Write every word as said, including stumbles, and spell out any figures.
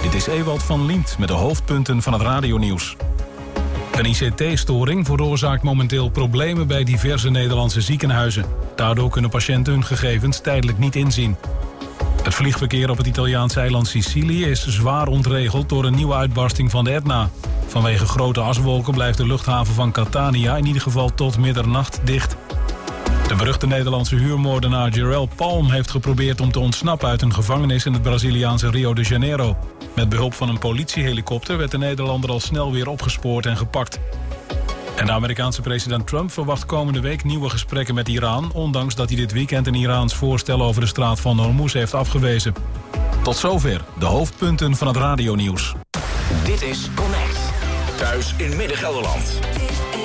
Dit is Ewald van Liemt met de hoofdpunten van het radionieuws. Een I C T-storing veroorzaakt momenteel problemen bij diverse Nederlandse ziekenhuizen. Daardoor kunnen patiënten hun gegevens tijdelijk niet inzien. Het vliegverkeer op het Italiaanse eiland Sicilië is zwaar ontregeld door een nieuwe uitbarsting van de Etna. Vanwege grote aswolken blijft de luchthaven van Catania in ieder geval tot middernacht dicht. De beruchte Nederlandse huurmoordenaar Jarell Palm heeft geprobeerd om te ontsnappen uit een gevangenis in het Braziliaanse Rio de Janeiro. Met behulp van een politiehelikopter werd de Nederlander al snel weer opgespoord en gepakt. En de Amerikaanse president Trump verwacht komende week nieuwe gesprekken met Iran, ondanks dat hij dit weekend een Iraans voorstel over de straat van Hormuz heeft afgewezen. Tot zover de hoofdpunten van het radionieuws. Dit is Connect. Thuis in Midden-Gelderland.